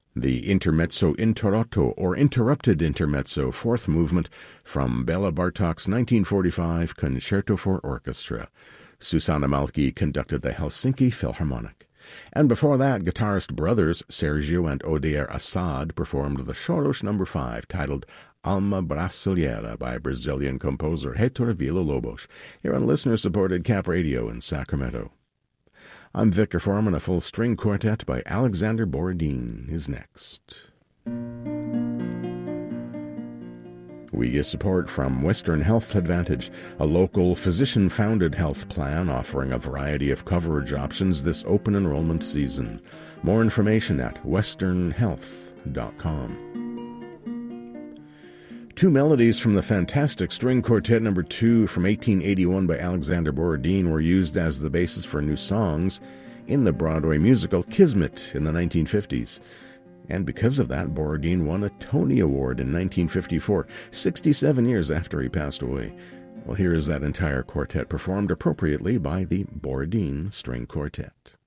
The Intermezzo Interrotto, or Interrupted Intermezzo, fourth movement from Bela Bartok's 1945 Concerto for Orchestra. Susanna Malki conducted the Helsinki Philharmonic. And before that, guitarist brothers Sergio and Odair Assad performed the Choros No. 5, titled Alma Brasileira by Brazilian composer Heitor Villa-Lobos, here on listener-supported Cap Radio in Sacramento. I'm Victor Foreman. A full string quartet by Alexander Borodin is next. We get support from Western Health Advantage, a local physician-founded health plan offering a variety of coverage options this open enrollment season. More information at westernhealth.com. Two melodies from the fantastic String Quartet No. 2 from 1881 by Alexander Borodin were used as the basis for new songs in the Broadway musical Kismet in the 1950s. And because of that, Borodin won a Tony Award in 1954, 67 years after he passed away. Well, here is that entire quartet performed appropriately by the Borodin String Quartet.